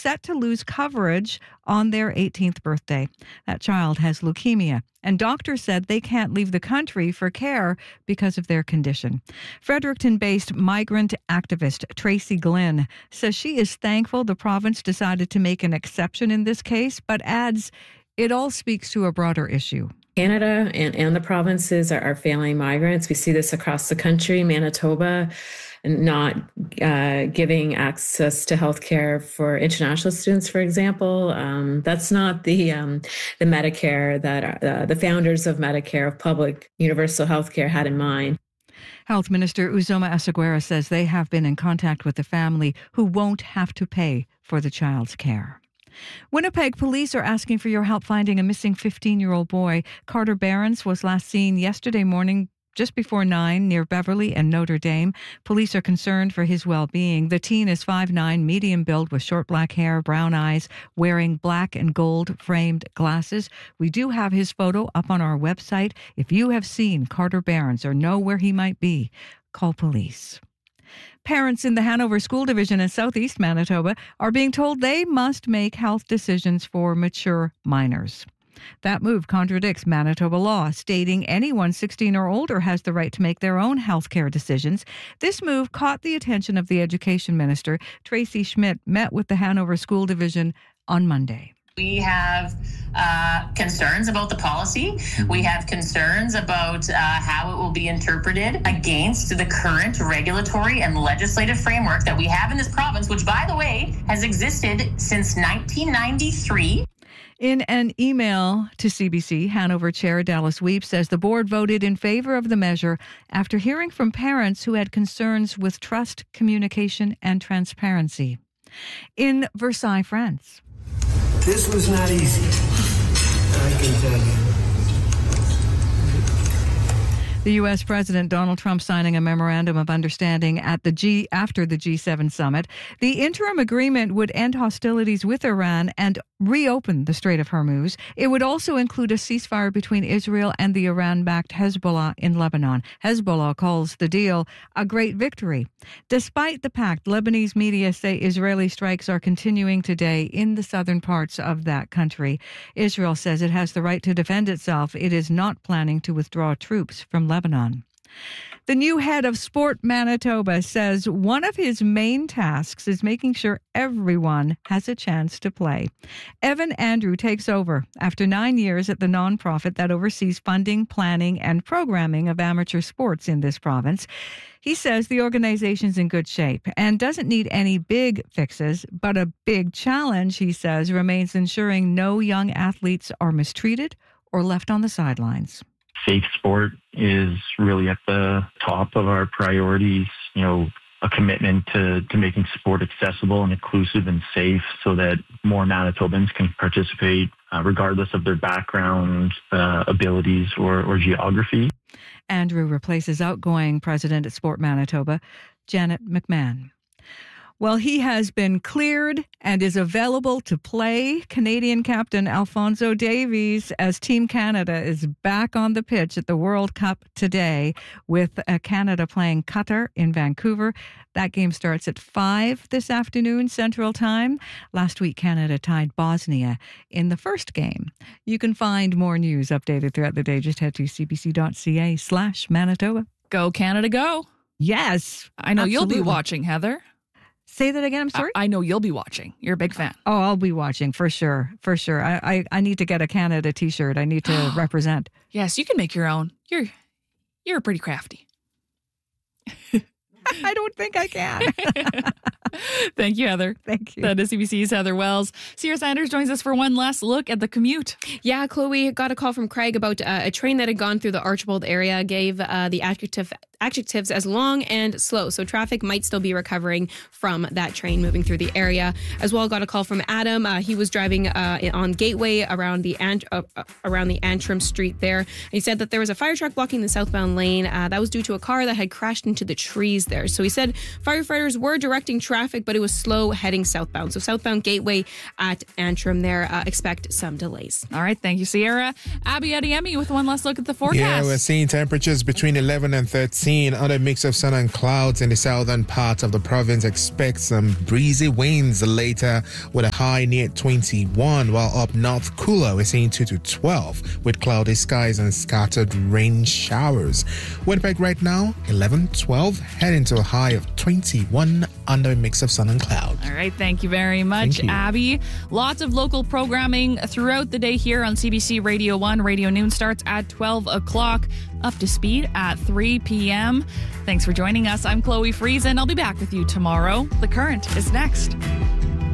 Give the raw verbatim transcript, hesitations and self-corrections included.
set to lose coverage on their eighteenth birthday. That child has leukemia, and doctors said they can't leave the country for care because of their condition. Fredericton-based migrant activist Tracy Glynn says she is thankful the province decided to make an exception in this case, but adds it all speaks to a broader issue. Canada and, and the provinces are, are failing migrants. We see this across the country. Manitoba not uh, giving access to healthcare for international students, for example. Um, that's not the um, the Medicare that uh, the founders of Medicare, of public universal healthcare, had in mind. Health Minister Uzoma Asseguera says they have been in contact with the family who won't have to pay for the child's care. Winnipeg police are asking for your help finding a missing fifteen-year-old boy. Carter Behrens was last seen yesterday morning just before nine near Beverly and Notre Dame. Police are concerned for his well-being. The teen is five nine, medium build with short black hair, brown eyes, wearing black and gold framed glasses. We do have his photo up on our website. If you have seen Carter Behrens or know where he might be, call police. Parents in the Hanover School Division in southeast Manitoba are being told they must make health decisions for mature minors. That move contradicts Manitoba law, stating anyone sixteen or older has the right to make their own health care decisions. This move caught the attention of the Education Minister. Tracy Schmidt met with the Hanover School Division on Monday. We have uh, concerns about the policy. We have concerns about uh, how it will be interpreted against the current regulatory and legislative framework that we have in this province, which, by the way, has existed since nineteen ninety-three. In an email to C B C, Hanover Chair Dallas Weep says the board voted in favor of the measure after hearing from parents who had concerns with trust, communication, and transparency. In Versailles, France. This was not easy, I can tell you. The U S. President Donald Trump signing a memorandum of understanding at the G after the G seven summit. The interim agreement would end hostilities with Iran and reopen the Strait of Hormuz. It would also include a ceasefire between Israel and the Iran-backed Hezbollah in Lebanon. Hezbollah calls the deal a great victory. Despite the pact, Lebanese media say Israeli strikes are continuing today in the southern parts of that country. Israel says it has the right to defend itself. It is not planning to withdraw troops from Lebanon. The new head of Sport Manitoba says one of his main tasks is making sure everyone has a chance to play. Evan Andrew takes over after nine years at the nonprofit that oversees funding, planning, and programming of amateur sports in this province. He says the organization's in good shape and doesn't need any big fixes, but a big challenge, he says, remains ensuring no young athletes are mistreated or left on the sidelines. Safe sport is really at the top of our priorities, you know, a commitment to, to making sport accessible and inclusive and safe so that more Manitobans can participate uh, regardless of their background, uh, abilities, or, or geography. Andrew replaces outgoing president at Sport Manitoba, Janet McMahon. Well, he has been cleared and is available to play. Canadian captain Alphonso Davies, as Team Canada is back on the pitch at the World Cup today, with uh, Canada playing Qatar in Vancouver. That game starts at five this afternoon Central Time. Last week, Canada tied Bosnia in the first game. You can find more news updated throughout the day. Just head to cbc.ca slash Manitoba. Go Canada, go. Yes. I know absolutely. You'll be watching, Heather. Say that again, I'm sorry? I, I know you'll be watching. You're a big fan. Oh, I'll be watching, for sure, for sure. I, I, I need to get a Canada t-shirt. I need to represent. Yes, you can make your own. You're you're pretty crafty. I don't think I can. Thank you, Heather. Thank you. That is C B C's Heather Wells. Sierra Sanders joins us for one last look at the commute. Yeah, Chloe got a call from Craig about uh, a train that had gone through the Archibald area, gave uh, the adjective adjectives as long and slow. So traffic might still be recovering from that train moving through the area. As well, got a call from Adam. Uh, he was driving uh, on Gateway around the Ant- uh, around the Antrim Street there. And he said that there was a fire truck blocking the southbound lane. Uh, that was due to a car that had crashed into the trees there. So he said firefighters were directing traffic, but it was slow heading southbound. So southbound Gateway at Antrim there. Uh, expect some delays. All right. Thank you, Sierra. Abby Adiemi with one last look at the forecast. Yeah, we're seeing temperatures between eleven and thirteen. eighteen. Under a mix of sun and clouds in the southern part of the province, expect some breezy winds later with a high near twenty-one, while up north cooler we're seeing two to twelve with cloudy skies and scattered rain showers. Winnipeg right now eleven, twelve, heading to a high of twenty-one under a mix of sun and clouds. All right, thank you very much, Thank you. Abby. Lots of local programming throughout the day here on C B C Radio one. Radio Noon starts at twelve o'clock, up to speed at three p.m. Thanks for joining us. I'm Chloe Friesen. I'll be back with you tomorrow. The Current is next.